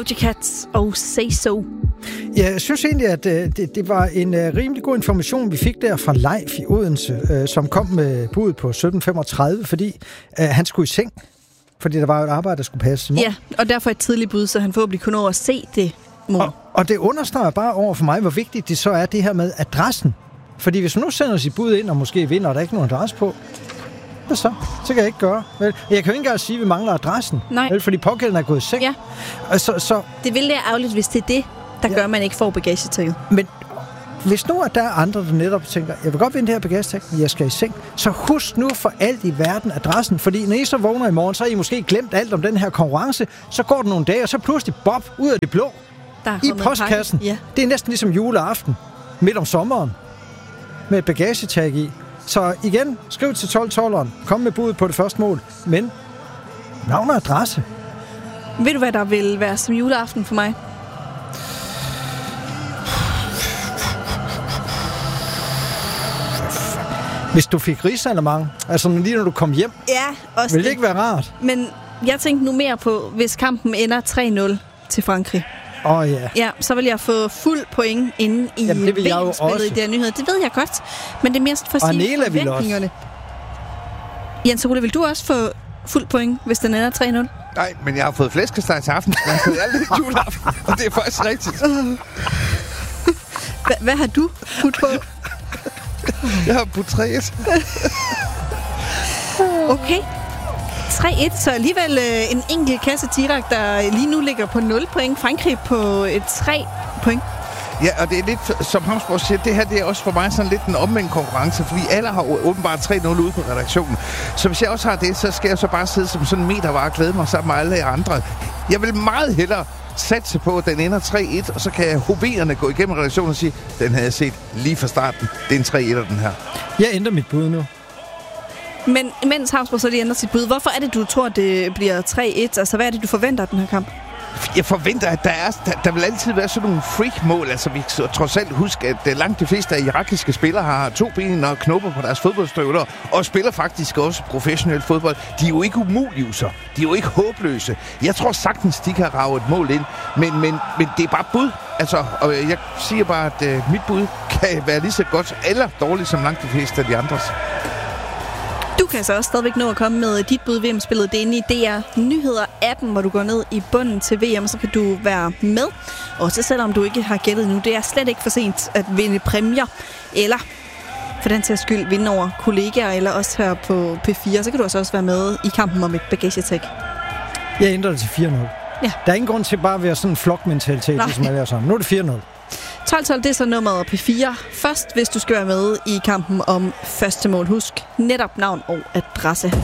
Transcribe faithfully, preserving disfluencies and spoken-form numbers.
Doja Cat og Say So. Ja, jeg synes egentlig, at øh, det, det var en øh, rimelig god information, vi fik der fra Leif i Odense, øh, som kom med budet på sytten femogtredive, fordi øh, han skulle i seng. Fordi der var jo et arbejde, der skulle passe. Ja, og derfor et tidligt bud, så han forhåbentlig kunne nå at se det mor. Og, og det understreger bare over for mig, hvor vigtigt det så er, det her med adressen. Fordi hvis man nu sender sit bud ind, og måske vinder, og der er ikke nogen adresse på, hvad så? Så kan jeg ikke gøre. Vel? Jeg kan jo ikke engang sige, at vi mangler adressen. Nej. Vel? Fordi pågældende er gået i seng. Ja. Så, så, det ville være ærgerligt, hvis det er det, der ja. gør, at man ikke får bagagetækket. Men hvis nu at der er andre, der netop tænker, jeg vil godt vinde det her bagagetæk, men jeg skal i seng, så husk nu for alt i verden adressen. Fordi når I så vågner i morgen, så har I måske glemt alt om den her konkurrence. Så går der nogle dage, og så pludselig bob ud af det blå. I postkassen. Ja. Det er næsten ligesom juleaften midt om sommeren med et bagagetag i. Så igen, skriv til tolv tolveren. Kom med budet på det første mål. Men navn og adresse. Ved du, hvad der vil være som juleaften for mig? Hvis du fik risalemang, altså lige når du kom hjem, ja, også ville det ikke være rart? Men jeg tænkte nu mere på, hvis kampen ender tre nul til Frankrig. Åh oh, ja. Ja, så vil jeg få fuld point inde i V M-spillet i det her nyhed. Det ved jeg godt, men det er mest for at sige forventningerne. Jens Ole, vil du også få fuld point, hvis den ender tre nul? Nej, men jeg har fået flæskesteg til aften. Jeg har alt lidt juleaften, og det er faktisk rigtigt. H- hvad har du putt på? Jeg har putt tre et. Okay. tre et, så alligevel øh, en enkelt kasse Tirac, der lige nu ligger på nul point. Frankrig på et tre point. Ja, og det er lidt, som Havsborg siger, det her det er også for mig sådan lidt en omvendt konkurrence, fordi alle har åbenbart tre nul ude på redaktionen. Så hvis jeg også har det, så skal jeg så bare sidde som sådan en meter var og glæde mig sammen med alle andre. Jeg vil meget hellere satse på, at den ender tre et, og så kan hoverende gå igennem redaktionen og sige, den havde jeg set lige fra starten. Det er en tre etter, den her. Jeg ændrer mit bud nu. Men mens Havsborg så lige ændrer sit bud, hvorfor er det, du tror, det bliver tre et? Altså, hvad er det, du forventer af den her kamp? Jeg forventer, at der, er, der, der vil altid være sådan nogle freak-mål. Altså, vi skal trods alt huske, at langt de fleste af irakiske spillere har to ben og knopper på deres fodboldstøvler, og spiller faktisk også professionel fodbold. De er jo ikke umulige, så. De er jo ikke håbløse. Jeg tror sagtens, de kan rage et mål ind, men, men, men det er bare bud. Altså, og jeg siger bare, at uh, mit bud kan være lige så godt eller dårligt som langt de fleste af de andres. Du kan så også stadigvæk nå at komme med dit bud V M-spillet. Det er inde i D R Nyheder-appen, hvor du går ned i bunden til V M, så kan du være med. Også selvom du ikke har gættet nu. Det er slet ikke for sent at vinde præmier. Eller for den sags skyld vinde over kollegaer, eller også her på P fire. Så kan du også, også være med i kampen om et bagagetæk. Jeg ændrer det til fire nul. Ja. Der er ingen grund til bare at være sådan en flokmentalitet, som er der sådan. Nu er det fire nul. tolv tolv, det er så nummeret P fire. Først, hvis du skal være med i kampen om første mål. Husk netop navn og adresse.